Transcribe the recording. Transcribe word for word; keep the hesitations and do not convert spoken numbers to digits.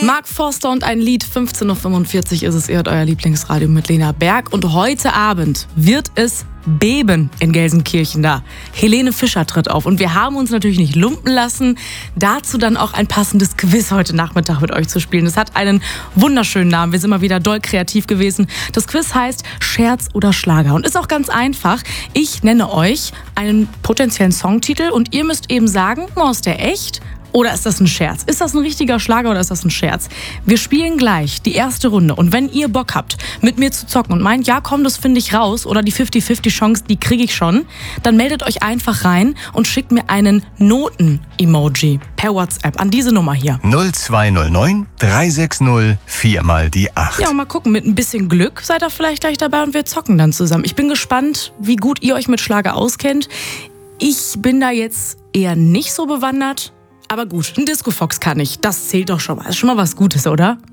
Mark Forster und ein Lied, fünfzehn Uhr fünfundvierzig ist es, ihr hört euer Lieblingsradio mit Lena Berg. Und heute Abend wird es beben in Gelsenkirchen da. Helene Fischer tritt auf und wir haben uns natürlich nicht lumpen lassen, dazu dann auch ein passendes Quiz heute Nachmittag mit euch zu spielen. Es hat einen wunderschönen Namen, wir sind mal wieder doll kreativ gewesen. Das Quiz heißt Scherz oder Schlager und ist auch ganz einfach. Ich nenne euch einen potenziellen Songtitel und ihr müsst eben sagen, oh, ist der echt? Oder ist das ein Scherz? Ist das ein richtiger Schlager oder ist das ein Scherz? Wir spielen gleich die erste Runde. Und wenn ihr Bock habt, mit mir zu zocken und meint, ja komm, das finde ich raus oder die fünfzig fünfzig Chance, die kriege ich schon, dann meldet euch einfach rein und schickt mir einen Noten-Emoji per WhatsApp an diese Nummer hier. null zwei null neun drei sechs null vier mal die acht. Ja, und mal gucken, mit ein bisschen Glück seid ihr vielleicht gleich dabei und wir zocken dann zusammen. Ich bin gespannt, wie gut ihr euch mit Schlager auskennt. Ich bin da jetzt eher nicht so bewandert. Aber gut, ein Disco Fox kann ich. Das zählt doch schon mal. Das ist schon mal was Gutes, oder?